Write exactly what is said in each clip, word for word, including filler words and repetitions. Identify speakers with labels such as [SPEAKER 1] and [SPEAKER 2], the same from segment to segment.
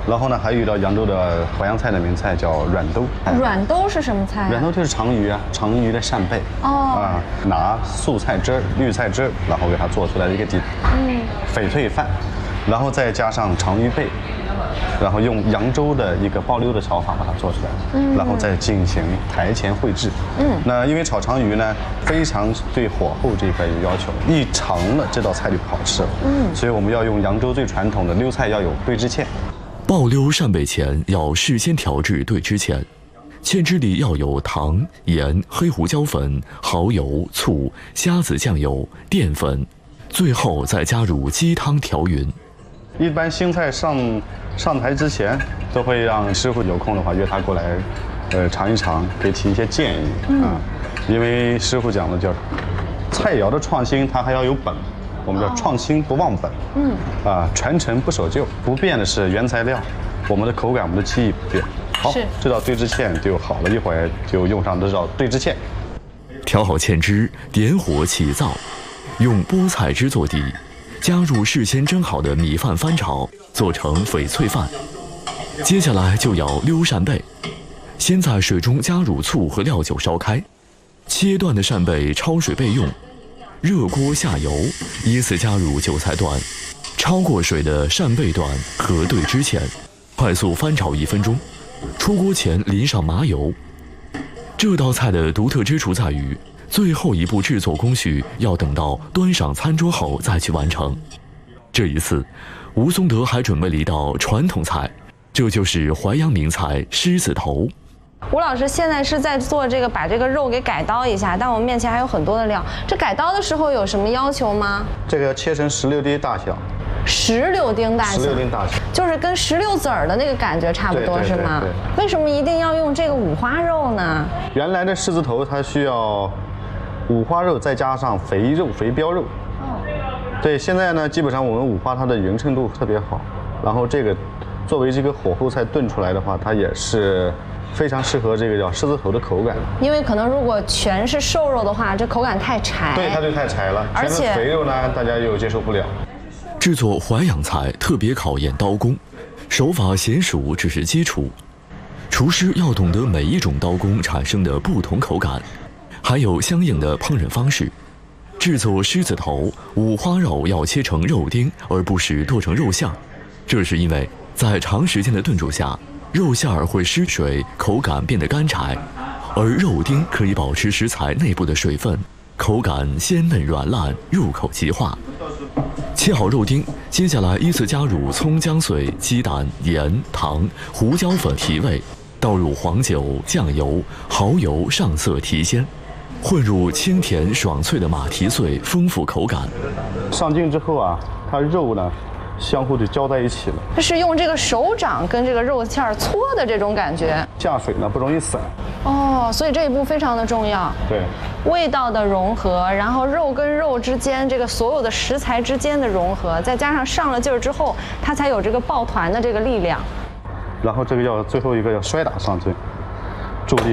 [SPEAKER 1] 然后呢，还有一道扬州的淮扬菜的名菜叫软兜。
[SPEAKER 2] 软兜是什么菜、啊？
[SPEAKER 1] 软兜就是长鱼啊，长鱼的扇贝。哦。啊，拿素菜汁儿、绿菜汁儿，然后给它做出来的一个底。嗯。翡翠饭，然后再加上长鱼贝，然后用扬州的一个爆溜的炒法把它做出来。嗯。然后再进行台前烩制。嗯。那因为炒长鱼呢，非常对火候这一块有要求，一长了这道菜就不好吃了。嗯。所以我们要用扬州最传统的溜菜，要有对知芡。
[SPEAKER 3] 爆溜扇贝前要事先调制对知芡，芡汁里要有糖、盐、黑胡椒粉、蚝油、醋、虾子酱油、淀粉，最后再加入鸡汤调匀。
[SPEAKER 1] 一般新菜上上台之前，都会让师傅有空的话约他过来，呃尝一尝，给提一些建议啊。嗯、因为师傅讲的叫菜肴的创新，它还要有本。我们叫创新不忘本，嗯，啊，传承不守旧，不变的是原材料，我们的口感，我们的技艺不变。好，这道对知芡就好了，一会儿就用上这道对知芡。
[SPEAKER 3] 调好芡汁，点火起灶，用菠菜汁做底，加入事先蒸好的米饭翻炒，做成翡翠饭。接下来就要溜扇贝，先在水中加入醋和料酒烧开，切断的扇贝焯水备用。热锅下油，依次加入韭菜段、焯过水的扇贝段和对知芡，快速翻炒一分钟。出锅前淋上麻油。这道菜的独特之处在于，最后一步制作工序要等到端上餐桌后再去完成。这一次，吴松德还准备了一道传统菜，这就是淮扬名菜狮子头。
[SPEAKER 2] 吴老师现在是在做这个，把这个肉给改刀一下，但我们面前还有很多的料。这改刀的时候有什么要求吗？
[SPEAKER 1] 这个要切成石榴丁大小。
[SPEAKER 2] 石榴丁大小。
[SPEAKER 1] 石榴丁大小，
[SPEAKER 2] 就是跟石榴籽儿的那个感觉差不多，是吗？为什么一定要用这个五花肉呢？
[SPEAKER 1] 原来的狮子头它需要五花肉再加上肥肉、肥膘肉。哦。对，现在呢，基本上我们五花它的匀称度特别好，然后这个作为这个火候菜炖出来的话，它也是。非常适合这个叫狮子头的口感，
[SPEAKER 2] 因为可能如果全是瘦肉的话，这口感太柴。
[SPEAKER 1] 对，它就太柴了。
[SPEAKER 2] 而且
[SPEAKER 1] 肥肉呢，大家又接受不了。
[SPEAKER 3] 制作淮扬菜特别考验刀工，手法娴熟只是基础，厨师要懂得每一种刀工产生的不同口感，还有相应的烹饪方式。制作狮子头，五花肉要切成肉丁，而不是剁成肉馅儿，这是因为在长时间的炖煮下。肉馅儿会失水，口感变得干柴，而肉丁可以保持食材内部的水分，口感鲜嫩软烂，入口即化。切好肉丁，接下来依次加入葱姜碎、鸡蛋、盐、糖、胡椒粉提味，倒入黄酒、酱油、蚝油上色提鲜，混入清甜爽脆的马蹄碎，丰富口感。
[SPEAKER 1] 上劲之后啊，它肉呢。相互就交在一起了，
[SPEAKER 2] 这是用这个手掌跟这个肉馅儿搓的这种感觉。
[SPEAKER 1] 下水呢不容易散。
[SPEAKER 2] 哦，所以这一步非常的重要。
[SPEAKER 1] 对，
[SPEAKER 2] 味道的融合，然后肉跟肉之间这个所有的食材之间的融合，再加上上了劲儿之后，它才有这个抱团的这个力量。
[SPEAKER 1] 然后这个要最后一个要摔打上劲，助力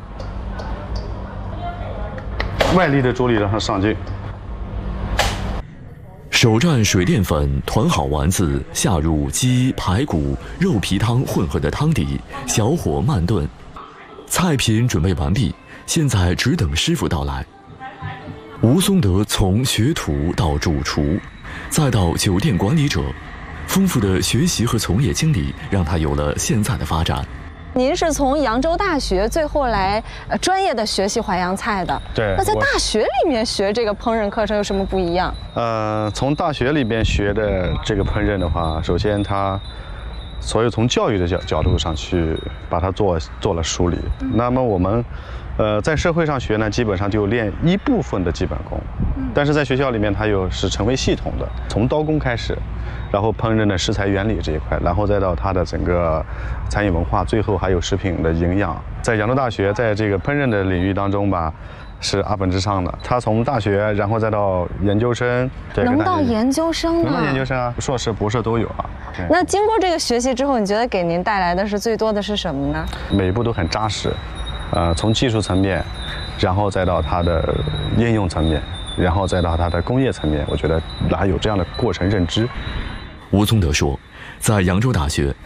[SPEAKER 1] 它，外力的助力让它上劲。
[SPEAKER 3] 手蘸水淀粉，团好丸子，下入鸡、排骨、肉皮汤混合的汤底，小火慢炖。菜品准备完毕，现在只等师傅到来。吴松德从学徒到主厨，再到酒店管理者，丰富的学习和从业经历让他有了现在的发展。
[SPEAKER 2] 您是从扬州大学最后来呃专业的学习淮扬菜的，
[SPEAKER 1] 对。
[SPEAKER 2] 那在大学里面学这个烹饪课程有什么不一样？
[SPEAKER 1] 呃，从大学里边学的这个烹饪的话，首先它所有从教育的角角度上去把它做做了梳理。嗯、那么我们呃在社会上学呢，基本上就练一部分的基本功，嗯、但是在学校里面它又是成为系统的，从刀工开始。然后烹饪的食材原理这一块，然后再到它的整个餐饮文化，最后还有食品的营养。在扬州大学，在这个烹饪的领域当中吧，是阿本之上的。他从大学，然后再到研究生，
[SPEAKER 2] 能到研究生
[SPEAKER 1] 能到研究生啊，硕士、博士都有啊。
[SPEAKER 2] 那经过这个学习之后，你觉得给您带来的是最多的是什么呢？
[SPEAKER 1] 每一步都很扎实，呃，从技术层面，然后再到它的应用层面，然后再到它的工业层面，我觉得哪有这样的过程认知。
[SPEAKER 3] 吴宗德说，在扬州大学，